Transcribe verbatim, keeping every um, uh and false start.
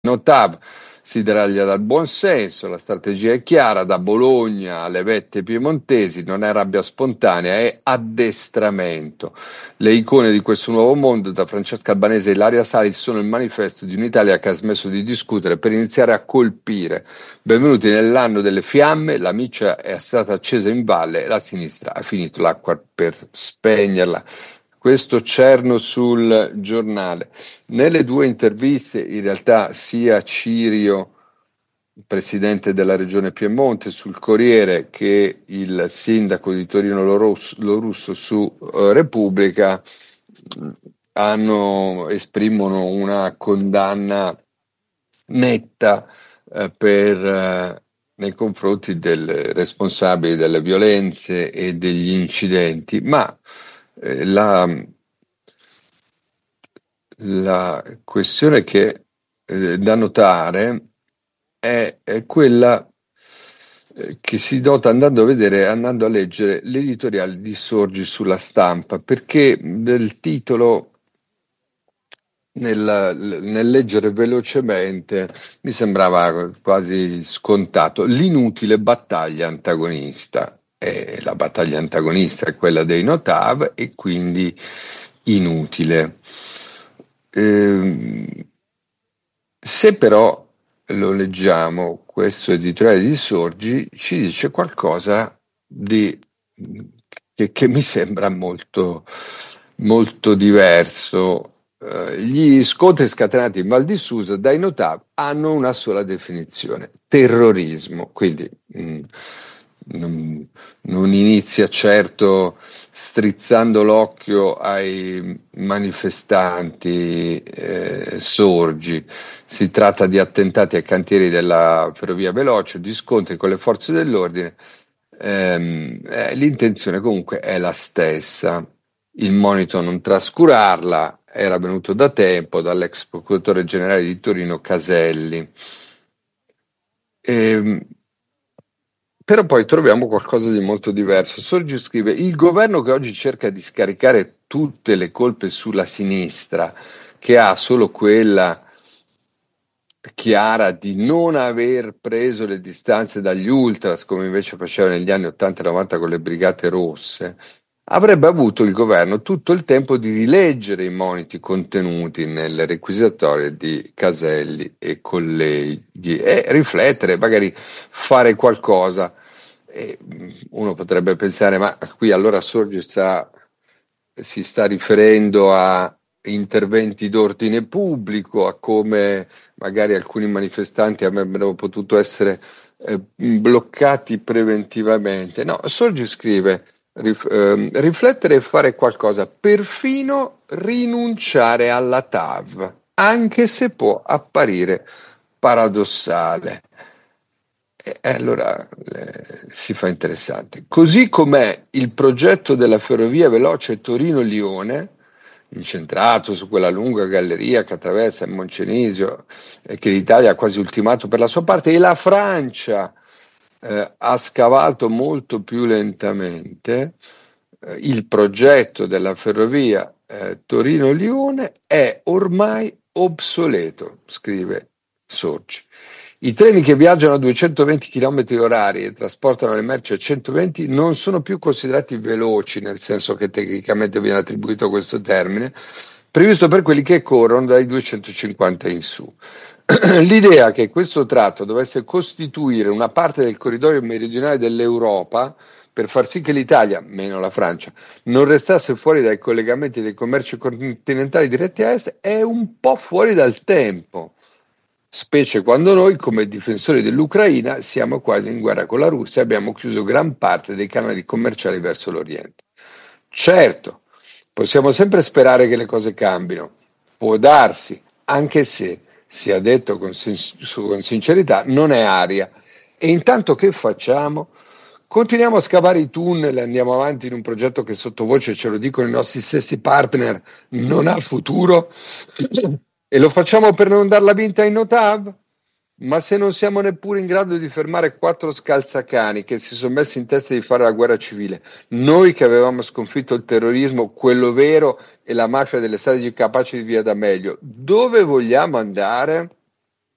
Notav si deraglia dal buonsenso, la strategia è chiara, da Bologna alle vette piemontesi, non è rabbia spontanea, è addestramento. Le icone di questo nuovo mondo, da Francesca Albanese e Ilaria Salis, sono il manifesto di un'Italia che ha smesso di discutere per iniziare a colpire. Benvenuti nell'anno delle fiamme, la miccia è stata accesa in valle e la sinistra ha finito l'acqua per spegnerla. Questo cerno sul giornale. Nelle due interviste, in realtà, sia Cirio, presidente della regione Piemonte, sul Corriere, che il sindaco di Torino Lorusso su uh, Repubblica, hanno, esprimono una condanna netta uh, per, uh, nei confronti dei responsabili delle violenze e degli incidenti, ma eh, la La questione che eh, da notare è, è quella eh, che si nota andando a vedere, andando a leggere l'editoriale di Sorgi sulla Stampa, perché nel titolo, nel, nel leggere velocemente, mi sembrava quasi scontato: l'inutile battaglia antagonista. E la battaglia antagonista è quella dei Notav e quindi inutile. Eh, se però lo leggiamo, questo editoriale di Sorgi ci dice qualcosa di, che, che mi sembra molto, molto diverso. Eh, gli scontri scatenati in Val di Susa dai Notav hanno una sola definizione: terrorismo. Quindi mh, non, non inizia certo strizzando l'occhio ai manifestanti eh, Sorgi. Si tratta di attentati ai cantieri della ferrovia veloce, di scontri con le forze dell'ordine. Ehm, eh, l'intenzione comunque è la stessa. Il monito a non trascurarla era venuto da tempo dall'ex procuratore generale di Torino Caselli. Ehm, Però poi troviamo qualcosa di molto diverso. Sorgi scrive: il governo che oggi cerca di scaricare tutte le colpe sulla sinistra, che ha solo quella chiara di non aver preso le distanze dagli ultras, come invece faceva negli anni ottanta e novanta con le brigate rosse, avrebbe avuto il governo tutto il tempo di rileggere i moniti contenuti nelle requisitorie di Caselli e colleghi e riflettere, magari fare qualcosa. E uno potrebbe pensare: ma qui allora Sorgi sta, si sta riferendo a interventi d'ordine pubblico, a come magari alcuni manifestanti avrebbero potuto essere eh, bloccati preventivamente. No, Sorgi scrive: rif, eh, riflettere e fare qualcosa, perfino rinunciare alla T A V, anche se può apparire paradossale. E allora eh, si fa interessante. Così com'è il progetto della ferrovia veloce Torino-Lione, incentrato su quella lunga galleria che attraversa il Moncenisio e che l'Italia ha quasi ultimato per la sua parte, e la Francia eh, ha scavato molto più lentamente, eh, il progetto della ferrovia eh, Torino-Lione è ormai obsoleto, scrive Sorgi. I treni che viaggiano a duecentoventi chilometri orari e trasportano le merci a centoventi non sono più considerati veloci, nel senso che tecnicamente viene attribuito questo termine, previsto per quelli che corrono dai duecentocinquanta in su. L'idea che questo tratto dovesse costituire una parte del corridoio meridionale dell'Europa per far sì che l'Italia, meno la Francia, non restasse fuori dai collegamenti dei commerci continentali diretti a est è un po' fuori dal tempo, specie quando noi, come difensori dell'Ucraina, siamo quasi in guerra con la Russia e abbiamo chiuso gran parte dei canali commerciali verso l'Oriente. Certo, possiamo sempre sperare che le cose cambino, può darsi, anche se, sia detto con, sin- con sincerità, non è aria. E intanto che facciamo? Continuiamo a scavare i tunnel e andiamo avanti in un progetto che sottovoce, ce lo dicono i nostri stessi partner, non ha futuro? E lo facciamo per non darla vinta ai Notav? Ma se non siamo neppure in grado di fermare quattro scalzacani che si sono messi in testa di fare la guerra civile, noi che avevamo sconfitto il terrorismo, quello vero, e la mafia delle strade capaci di via da meglio, dove vogliamo andare?